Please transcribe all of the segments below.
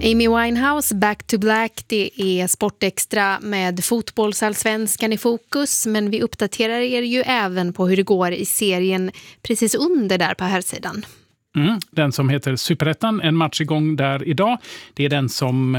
Amy Winehouse, Back to Black, det är Sportextra med fotbollsallsvenskan i fokus, men vi uppdaterar er ju även på hur det går i serien precis under där på här sidan. Den som heter Superettan, en match igång där idag. Det är den som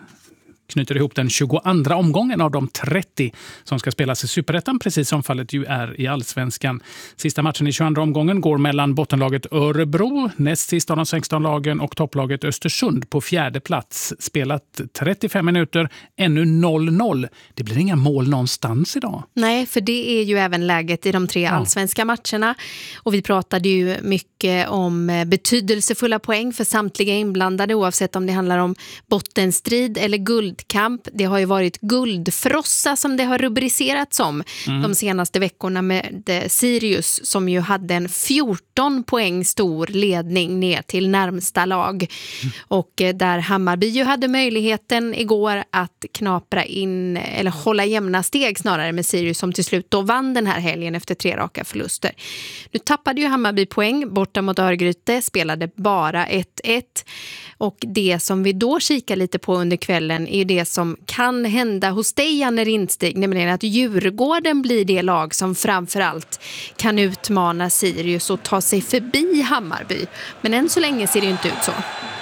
knyter ihop den 22:a omgången av de 30 som ska spelas i Superettan, precis som fallet ju är i Allsvenskan. Sista matchen i 22:a omgången går mellan bottenlaget Örebro, näst sist av de 16 lagen, och topplaget Östersund på fjärde plats. Spelat 35 minuter, ännu 0-0. Det blir inga mål någonstans idag. Nej, för det är ju även läget i de 3 allsvenska matcherna. Och vi pratade ju mycket om betydelsefulla poäng för samtliga inblandade, oavsett om det handlar om bottenstrid eller guldkamp. Det har ju varit guldfrossa som det har rubricerats som de senaste veckorna, med Sirius som ju hade en 14 poäng stor ledning ner till närmsta lag. Och där Hammarby ju hade möjligheten igår att knapra in, eller hålla jämna steg snarare, med Sirius som till slut då vann den här helgen efter 3 raka förluster. Nu tappade ju Hammarby poäng borta mot Örgryte, spelade bara 1-1. Och det som vi då kikar lite på under kvällen är det som kan hända hos dig, Janne Rindstig, nämligen att Djurgården blir det lag som framförallt kan utmana Sirius och ta sig förbi Hammarby. Men än så länge ser det ju inte ut så.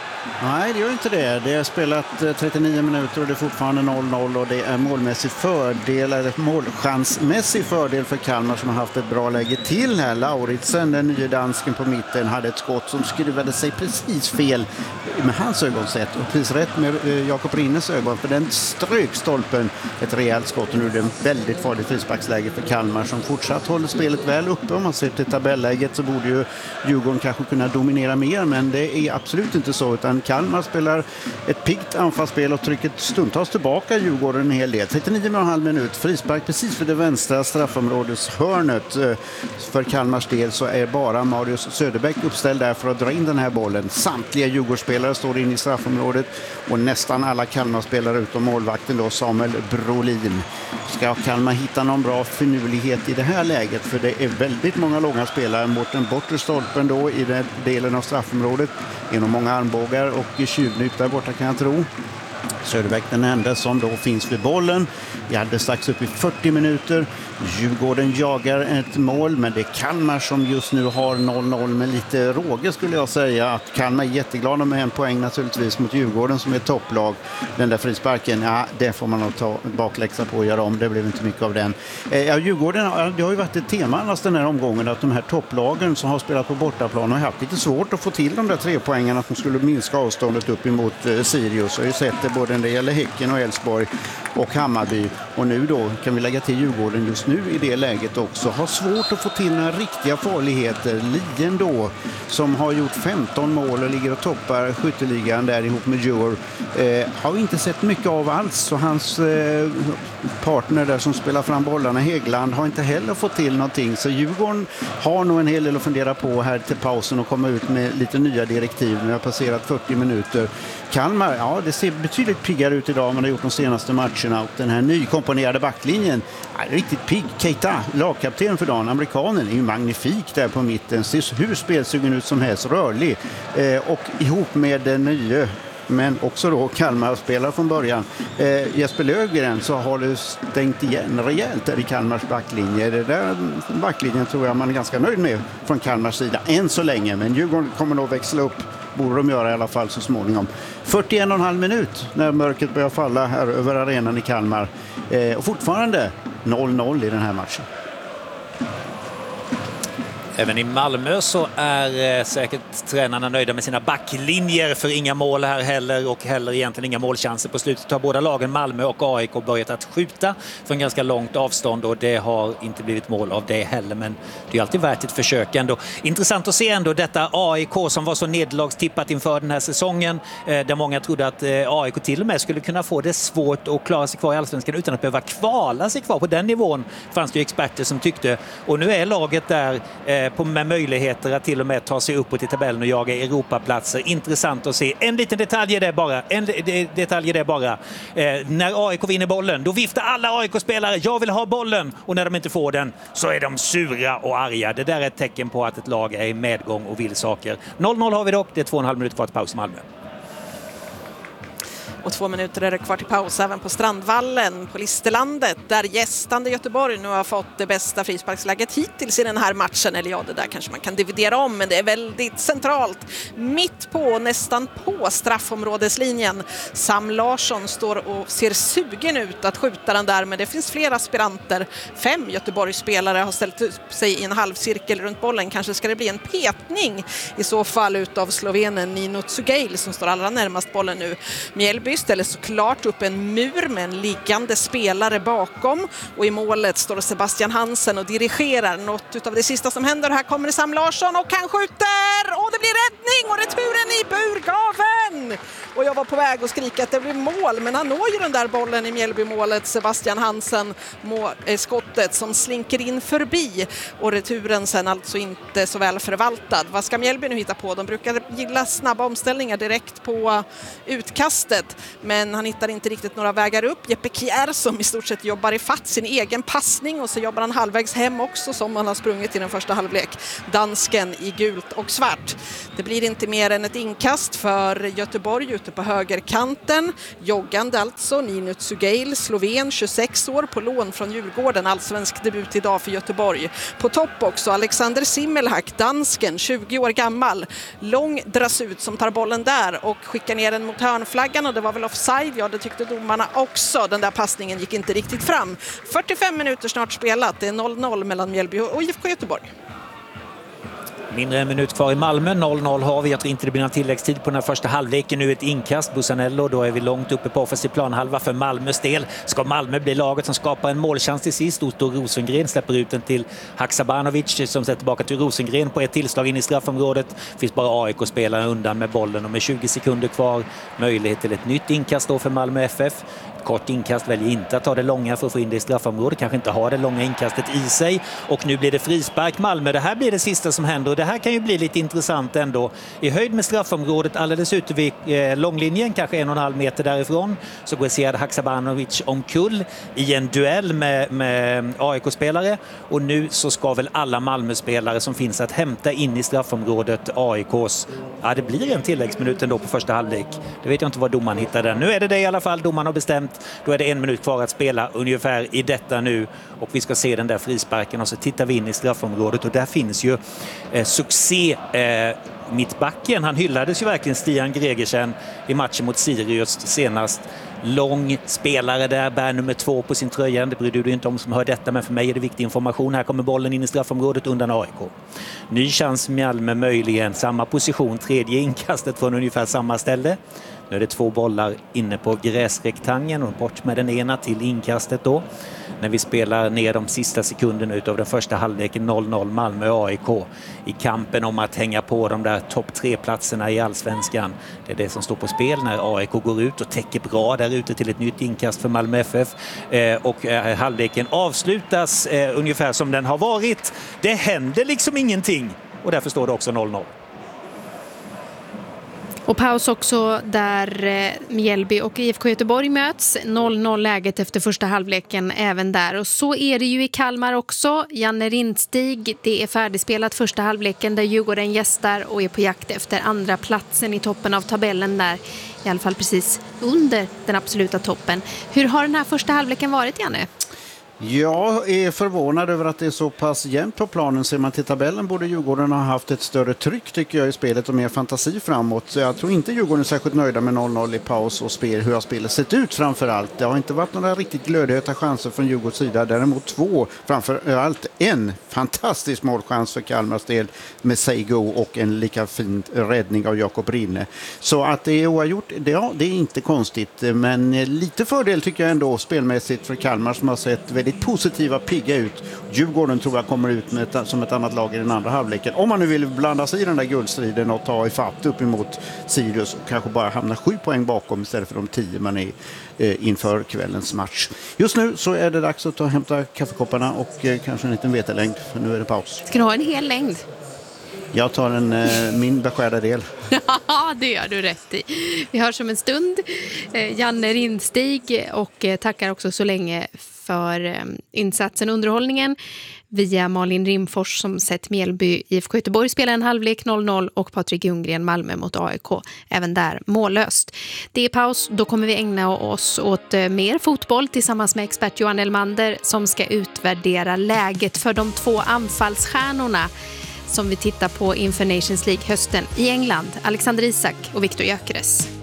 Nej, det gör inte det. Det har spelat 39 minuter och det är fortfarande 0-0 och det är målmässig fördel, eller målchansmässig fördel för Kalmar som har haft ett bra läge till här. Lauritsen, den nya dansken på mitten, hade ett skott som skruvade sig precis fel med hans ögonsätt och precis rätt med Jakob Rinnes ögon, för den strök stolpen ett rejält skott och nu är det en väldigt farlig frisparksläge för Kalmar som fortsatt håller spelet väl uppe. Om man ser till tabelläget så borde ju Djurgården kanske kunna dominera mer, men det är absolut inte så, utan Kalmar spelar ett piggt anfallsspel och trycker stundtals tillbaka Djurgården en hel del. 39,5 minut, frispark precis för det vänstra straffområdeshörnet. För Kalmars del så är bara Marius Söderbäck uppställd där för att dra in den här bollen. Samtliga Djurgårdsspelare står in i straffområdet och nästan alla Kalmar-spelare utom målvakten då, Samuel Brolin. Ska Kalmar hitta någon bra finurlighet i det här läget, för det är väldigt många långa spelare mot den bortre stolpen då i den delen av straffområdet. Genom många armbågar och tjuvnyp där borta kan jag tro. Söderbäck den enda som då finns vid bollen. Vi hade strax upp i 40 minuter. Djurgården jagar ett mål, men det är Kalmar som just nu har 0-0 med lite råge, skulle jag säga. Att Kalmar är jätteglada med en poäng naturligtvis mot Djurgården som är topplag. Den där frisparken, ja, det får man nog ta bakläxa på och göra om. Det blev inte mycket av den. Djurgården, det har ju varit ett tema annars den här omgången att de här topplagen som har spelat på bortaplan har haft lite svårt att få till de där 3 poängen, att de skulle minska avståndet upp emot Sirius. Jag har ju sett det både när det gäller Häcken och Elfsborg och Hammarby. Och nu då kan vi lägga till Djurgården just nu i det läget också. Har svårt att få till några riktiga farligheter. Lien då, som har gjort 15 mål och ligger och toppar skytteligan där ihop med Djur. Har inte sett mycket av alls. Så hans partner där som spelar fram bollarna, Häggland, har inte heller fått till någonting. Så Djurgården har nog en hel del att fundera på här till pausen och komma ut med lite nya direktiv. Nu har passerat 40 minuter. Kalmar, ja, det ser betydligt piggare ut idag än man har gjort de senaste matcherna. Och den här nykomponerade backlinjen, riktigt pigg. Keita, lagkapten för dagen, amerikanen, är ju magnifik där på mitten. Ser hur spelsugen ut som helst, rörlig. Och ihop med den nya, men också då Kalmar spelar från början, Jesper Löfgren, så har det stängt igen rejält där i Kalmars backlinje. Det där backlinjen tror jag man är ganska nöjd med från Kalmars sida än så länge, men Djurgården kommer nog växla upp, borde de göra i alla fall så småningom. 41,5 minut när mörkret börjar falla här över arenan i Kalmar. Och fortfarande 0-0 i den här matchen. Även i Malmö så är säkert tränarna nöjda med sina backlinjer, för inga mål här heller, och heller egentligen inga målchanser på slutet. Har båda lagen, Malmö och AIK, börjat att skjuta från ganska långt avstånd, och det har inte blivit mål av det heller, men det är alltid värt ett försök ändå. Intressant att se ändå detta AIK som var så nederlagstippat inför den här säsongen, där många trodde att AIK till och med skulle kunna få det svårt att klara sig kvar i Allsvenskan utan att behöva kvala sig kvar. På den nivån fanns det ju experter som tyckte, och nu är laget där med möjligheter att till och med ta sig uppåt i tabellen och jaga Europaplatser. Intressant att se. En liten detalj är det bara. När AIK vinner bollen, då viftar alla AIK-spelare, jag vill ha bollen. Och när de inte får den så är de sura och arga. Det där är ett tecken på att ett lag är i medgång och vill saker. 0-0 har vi dock. Det är 2,5 minuter kvar till paus i Malmö. Och 2 minuter är det kvar till paus även på Strandvallen på Listerlandet, där gästande Göteborg nu har fått det bästa frisparksläget hittills i den här matchen. Eller ja, det där kanske man kan dividera om, men det är väldigt centralt. Mitt på, nästan på straffområdeslinjen. Sam Larsson står och ser sugen ut att skjuta den där, men det finns flera aspiranter. 5 Göteborgsspelare har ställt upp sig i en halvcirkel runt bollen. Kanske ska det bli en petning i så fall utav slovenen Nino Tsugail som står allra närmast bollen nu. Mjällby ställer såklart upp en mur med en liggande spelare bakom, och i målet står Sebastian Hansen och dirigerar något utav det sista som händer. Här kommer Sam Larsson och han skjuter, och det blir räddning och returen i burgaven. Och jag var på väg att skrika att det blir mål, men han når ju den där bollen i Mjällby-målet, Sebastian Hansen, skottet som slinker in förbi, och returen sen alltså inte så väl förvaltad. Vad ska Mjällby nu hitta på? De brukar gilla snabba omställningar direkt på utkastet, men han hittar inte riktigt några vägar upp. Jeppe Kjær som i stort sett jobbar i fatt sin egen passning, och så jobbar han halvvägs hem också som han har sprungit i den första halvlek. Dansken i gult och svart. Det blir inte mer än ett inkast för Göteborg ute på högerkanten. Joggande alltså Nino Tsugail, sloven, 26 år, på lån från Djurgården. Allsvensk debut idag för Göteborg. På topp också Alexander Simmelhack, dansken, 20 år gammal. Lång dras ut som tar bollen där och skickar ner den mot hörnflaggan, och det var väl offside, ja det tyckte domarna också. Den där passningen gick inte riktigt fram. 45 minuter snart spelat, det är 0-0 mellan Mjällby och IFK Göteborg. Mindre en minut kvar i Malmö, 0-0 har vi. Jag tror inte det blir någon tilläggstid på den här första halvleken. Nu ett inkast, Busanello, då är vi långt uppe på offensiv planhalva för Malmös del. Ska Malmö bli laget som skapar en målchans till sist? Otto Rosengren släpper ut den till Haksabanovic som sätter tillbaka till Rosengren på ett tillslag in i straffområdet. Finns bara AIK-spelare undan med bollen, och med 20 sekunder kvar möjlighet till ett nytt inkast då för Malmö FF. Kort inkast, väljer inte att ta det långa för att få in det i straffområdet, kanske inte har det långa inkastet i sig, och nu blir det frispark Malmö. Det här blir det sista som händer, och det här kan ju bli lite intressant ändå. I höjd med straffområdet, alldeles ute vid långlinjen, kanske 1,5 meter därifrån, så går Sead Haksabanovic omkull i en duell med AIK-spelare, och nu så ska väl alla Malmö-spelare som finns att hämta in i straffområdet AIKs. Ja, det blir en tilläggsminut ändå på första halvlek. Det vet jag inte vad domaren hittade. Nu är det i alla fall, domaren har bestämt. Då är det 1 minut kvar att spela ungefär i detta nu, och vi ska se den där frisparken, och så tittar vi in i straffområdet, och där finns ju succé mittbacken. Han hyllades ju verkligen, Stian Gregersen, i matchen mot Sirius senast. Lång spelare där, bär nummer 2 på sin tröja. Det bryr du inte om som hör detta, men för mig är det viktig information. Här kommer bollen in i straffområdet undan AIK. Ny chans Malmö, möjligen samma position, tredje inkastet från ungefär samma ställe. Nu är det 2 bollar inne på gräsrektangeln, och bort med den ena till inkastet då. När vi spelar ner de sista sekunderna utav den första halvleken, 0-0 Malmö-AIK i kampen om att hänga på de där topp 3-platserna i Allsvenskan. Det är det som står på spel när AIK går ut och täcker bra där ute till ett nytt inkast för Malmö FF. Och halvleken avslutas ungefär som den har varit. Det händer liksom ingenting, och därför står det också 0-0. Och paus också där Mjällby och IFK Göteborg möts. 0-0 läget efter första halvleken även där. Och så är det ju i Kalmar också. Janne Rindstig, det är färdigspelat första halvleken där Djurgården gästar och är på jakt efter andra platsen i toppen av tabellen där. I alla fall precis under den absoluta toppen. Hur har den här första halvleken varit, Janne? Jag är förvånad över att det är så pass jämnt på planen. Ser man till tabellen borde Djurgården ha haft ett större tryck tycker jag i spelet och mer fantasi framåt. Så jag tror inte Djurgården är särskilt nöjda med 0-0 i paus och hur har spelet sett ut framförallt. Det har inte varit några riktigt glödheta chanser från Djurgårdens sida. Däremot 2, framförallt en fantastisk målchans för Kalmars del med Seigo och en lika fin räddning av Jakob Rinne. Så att det är oavgjort, det är inte konstigt. Men lite fördel tycker jag ändå spelmässigt för Kalmar som har sett väldigt positiva, pigga ut. Djurgården tror jag kommer ut som ett annat lag i den andra halvleken. Om man nu vill blanda sig i den där guldstriden och ta ifatt upp emot Sirius och kanske bara hamna 7 poäng bakom istället för de 10 man är inför kvällens match. Just nu så är det dags att hämta kaffekopparna och kanske en liten vetelängd, för nu är det paus. Ska du ha en hel längd? Jag tar min beskärda del. Ja, det gör du rätt i. Vi hörs om en stund. Janne Rindstig, och tackar också så länge för insatsen underhållningen via Malin Rimfors som sett Mjällby IFK Göteborg spela en halvlek 0-0 och Patrik Ljunggren Malmö mot AIK även där mållöst. Det är paus, då kommer vi ägna oss åt mer fotboll tillsammans med expert Johan Elmander som ska utvärdera läget för de 2 anfallsstjärnorna som vi tittar på inför Nations League hösten i England, Alexander Isak och Viktor Gyökeres.